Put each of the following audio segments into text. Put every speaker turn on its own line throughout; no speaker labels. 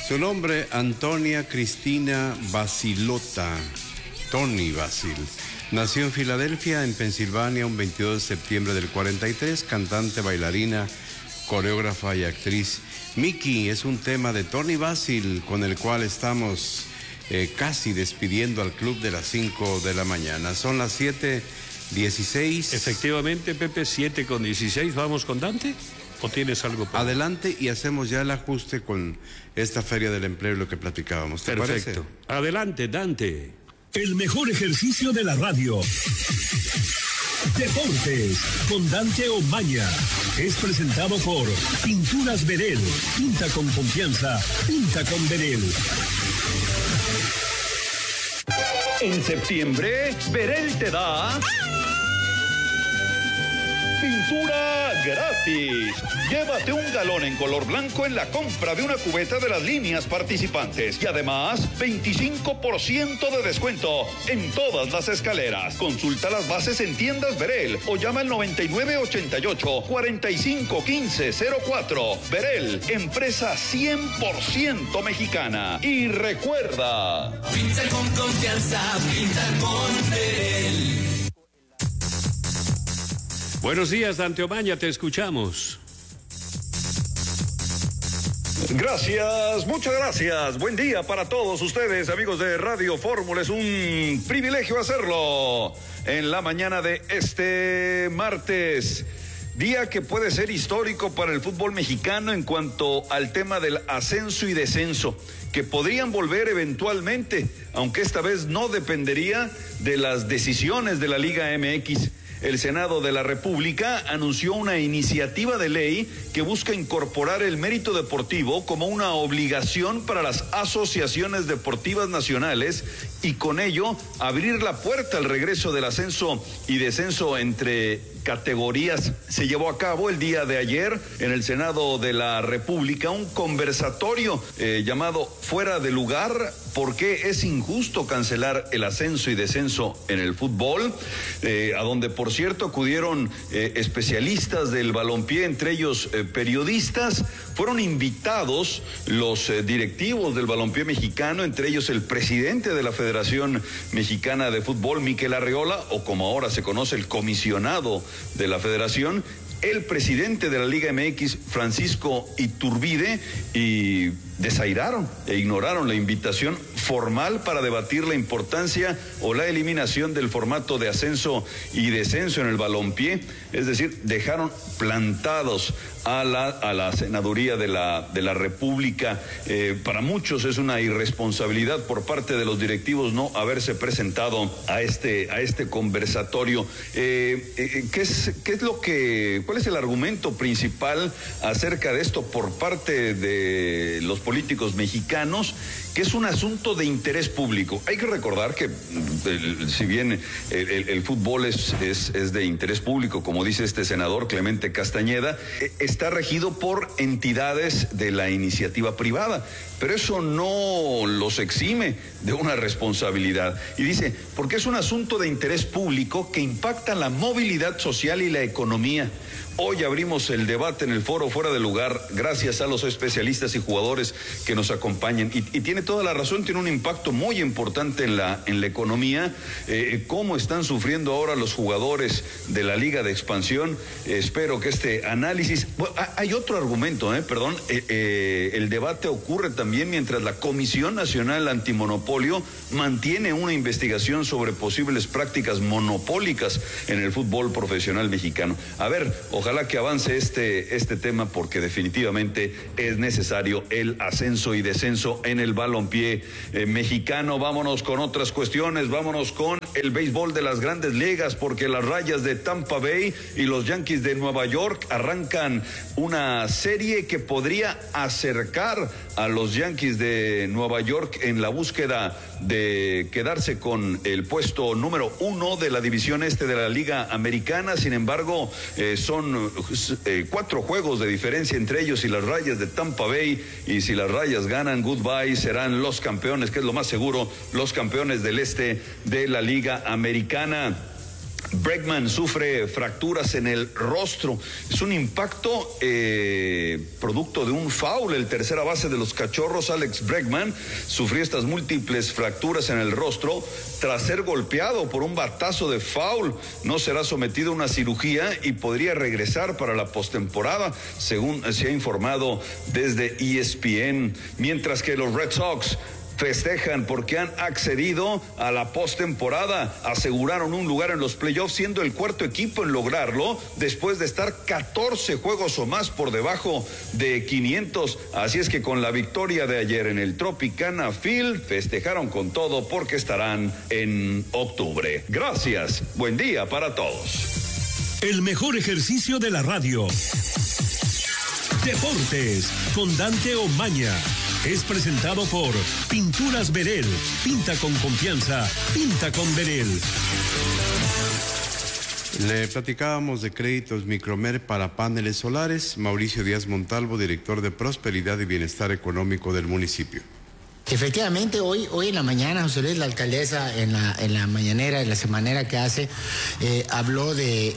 Su nombre, Antonia Cristina Basilota, Tony Basil. Nació en Filadelfia, en Pensilvania, un 22 de septiembre del 43, cantante, bailarina, coreógrafa y actriz. Mickey es un tema de Tony Basil con el cual estamos casi despidiendo al club de las 5 de la mañana. Son las 7:16.
Efectivamente, Pepe, 7:16. ¿Vamos con Dante? ¿O tienes algo para...?
Adelante y hacemos ya el ajuste con esta Feria del Empleo y lo que platicábamos. ¿Te
Perfecto.
parece?
Adelante, Dante.
El mejor ejercicio de la radio. Deportes con Dante Omaña. Es presentado por Pinturas Verel. Pinta con confianza. Pinta con Verel.
En septiembre, Verel te da... pintura gratis. Llévate un galón en color blanco en la compra de una cubeta de las líneas participantes. Y además, 25% de descuento en todas las escaleras. Consulta las bases en tiendas Verel o llama al 9988-451504. Verel, empresa 100% mexicana. Y recuerda...
pinta con confianza, pinta con Verel.
Buenos días, Dante Omaña, te escuchamos.
Gracias, muchas gracias. Buen día para todos ustedes, amigos de Radio Fórmula. Es un privilegio hacerlo en la mañana de este martes. Día que puede ser histórico para el fútbol mexicano en cuanto al tema del ascenso y descenso, que podrían volver eventualmente, aunque esta vez no dependería de las decisiones de la Liga MX. El Senado de la República anunció una iniciativa de ley que busca incorporar el mérito deportivo como una obligación para las asociaciones deportivas nacionales y con ello abrir la puerta al regreso del ascenso y descenso entre categorías. Se llevó a cabo el día de ayer en el Senado de la República un conversatorio llamado Fuera de Lugar, ¿por qué es injusto cancelar el ascenso y descenso en el fútbol? A donde, por cierto, acudieron especialistas del balompié, entre ellos periodistas. Fueron invitados los directivos del balompié mexicano, entre ellos el presidente de la Federación Mexicana de Fútbol, Miquel Arreola, o como ahora se conoce, el comisionado de la Federación, el presidente de la Liga MX, Francisco Iturbide, y desairaron e ignoraron la invitación formal para debatir la importancia o la eliminación del formato de ascenso y descenso en el balompié, es decir, dejaron plantados a la senaduría de la República. Para muchos es una irresponsabilidad por parte de los directivos no haberse presentado a este conversatorio. ¿Cuál es el argumento principal acerca de esto por parte de los políticos mexicanos? Que es un asunto de interés público. Hay que recordar que si bien el fútbol es de interés público, como dice este senador Clemente Castañeda, está regido por entidades de la iniciativa privada, pero eso no los exime de una responsabilidad. Y dice, porque es un asunto de interés público que impacta la movilidad social y la economía. Hoy abrimos el debate en el foro Fuera de Lugar, gracias a los especialistas y jugadores que nos acompañan. Y tiene toda la razón, tiene un impacto muy importante en la economía. Cómo están sufriendo ahora los jugadores de la Liga de Expansión. Espero que este análisis... Bueno, hay otro argumento, el debate ocurre también mientras la Comisión Nacional Antimonopolio mantiene una investigación sobre posibles prácticas monopólicas en el fútbol profesional mexicano. A ver, ojalá que avance este tema, porque definitivamente es necesario el ascenso y descenso en el balompié mexicano. Vámonos con otras cuestiones, vámonos con el béisbol de las Grandes Ligas, porque las Rayas de Tampa Bay y los Yankees de Nueva York arrancan una serie que podría acercar a los Yankees de Nueva York en la búsqueda de quedarse con el puesto número 1 de la división este de la Liga Americana. Sin embargo, son 4 juegos de diferencia entre ellos y las Rayas de Tampa Bay, y si las Rayas ganan, goodbye, serán los campeones, que es lo más seguro, los campeones del este de la Liga Americana. Bregman sufre fracturas en el rostro. Es un impacto producto de un foul. El tercera base de los Cachorros, Alex Bregman, sufrió estas múltiples fracturas en el rostro tras ser golpeado por un batazo de foul. No será sometido a una cirugía y podría regresar para la postemporada, según se ha informado desde ESPN. Mientras que los Red Sox festejan porque han accedido a la postemporada. Aseguraron un lugar en los playoffs, siendo el cuarto equipo en lograrlo después de estar 14 juegos o más por debajo de 500. Así es que con la victoria de ayer en el Tropicana Field, festejaron con todo porque estarán en octubre. Gracias. Buen día para todos.
El mejor ejercicio de la radio. Deportes con Dante Omaña. Es presentado por Pinturas Verel. Pinta con confianza. Pinta con Verel.
Le platicábamos de créditos Micromer para paneles solares. Mauricio Díaz Montalvo, director de Prosperidad y Bienestar Económico del municipio.
Efectivamente, hoy en la mañana, José Luis, la alcaldesa, en la mañanera, en la semanera que hace, habló del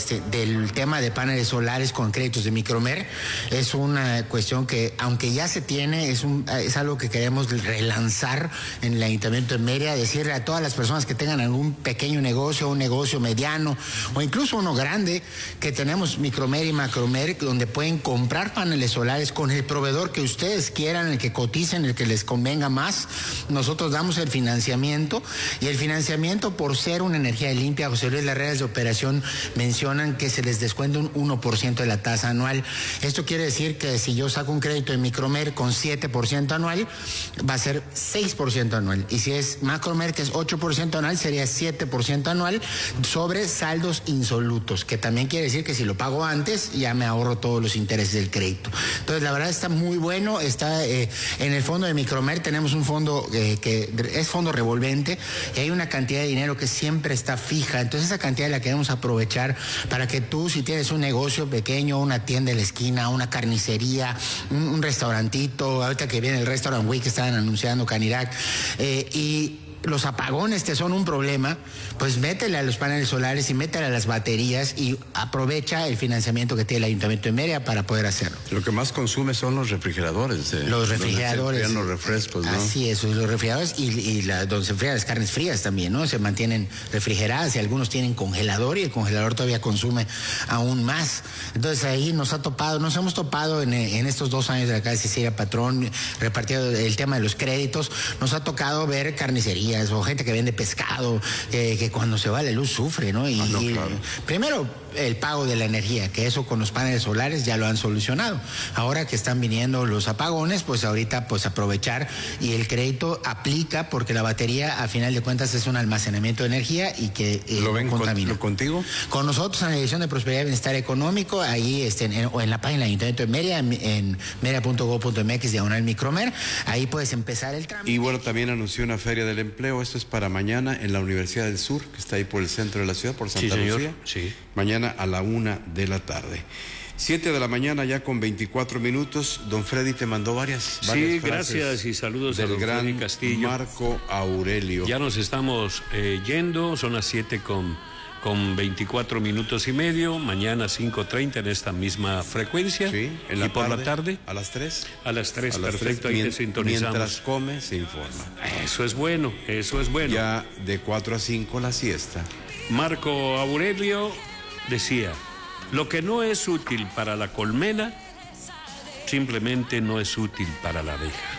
tema de paneles solares con créditos de Micromer. Es una cuestión que, aunque ya se tiene, es algo que queremos relanzar en el Ayuntamiento de Mérida, decirle a todas las personas que tengan algún pequeño negocio, un negocio mediano o incluso uno grande, que tenemos Micromer y Macromer, donde pueden comprar paneles solares con el proveedor que ustedes quieran, el que coticen, el que les convenga más. Nosotros damos el financiamiento, y el financiamiento, por ser una energía limpia, José Luis, las reglas de operación mencionan que se les descuenta un 1% de la tasa anual. Esto quiere decir que si yo saco un crédito de Micromer con 7% anual, va a ser 6% anual, y si es Macromer, que es 8% anual, sería 7% anual sobre saldos insolutos, que también quiere decir que si lo pago antes, ya me ahorro todos los intereses del crédito. Entonces, la verdad está muy bueno. Está en el fondo de Micromer, tenemos un fondo que es fondo revolvente, y hay una cantidad de dinero que siempre está fija. Entonces, esa cantidad la queremos aprovechar para que tú, si tienes un negocio pequeño, una tienda en la esquina, una carnicería, un restaurantito, ahorita que viene el Restaurant Week que estaban anunciando Canirac, y los apagones te son un problema, pues métele a los paneles solares y métele a las baterías y aprovecha el financiamiento que tiene el Ayuntamiento de Mérida para poder hacerlo.
Lo que más consume son los refrigeradores.
Los refrigeradores.
Los refrescos, ¿no?
Así es, los refrigeradores y donde se enfrían las carnes frías también, ¿no? Se mantienen refrigeradas, y algunos tienen congelador, y el congelador todavía consume aún más. Entonces ahí nos hemos topado en estos 2 años de la calle Cecilia Patrón, repartido el tema de los créditos. Nos ha tocado ver carnicería o gente que vende pescado, que cuando se va la luz sufre, ¿no? Claro. Primero, el pago de la energía, que eso con los paneles solares ya lo han solucionado. Ahora que están viniendo los apagones, pues ahorita pues aprovechar, y el crédito aplica porque la batería, a final de cuentas, es un almacenamiento de energía y que
¿Lo ven
contamina.
contigo?
Con nosotros en la Dirección de Prosperidad y Bienestar Económico, ahí o en la página del Ayuntamiento de Mérida, en mérida.gov.mx/Micromer, ahí puedes empezar el trámite.
Y bueno, también anunció una feria del empleo. Esto es para mañana en la Universidad del Sur, que está ahí por el centro de la ciudad, por Santa Lucía.
Sí.
Mañana a la 1 de la tarde. 7 de la mañana, ya con 24 minutos. Don Freddy te mandó varias
Sí, gracias y saludos
del
a don
gran
Freddy Castillo.
Marco Aurelio.
Ya nos estamos yendo, son las 7 con 24 minutos y medio. Mañana 5:30 en esta misma frecuencia.
Sí, en la
y por
tarde,
la tarde.
¿A las 3?
A las 3, perfecto, ahí te sintonizamos.
Mientras come, se informa.
Eso es bueno, eso es bueno.
Ya de 4 a 5 la siesta.
Marco Aurelio decía: lo que no es útil para la colmena, simplemente no es útil para la abeja.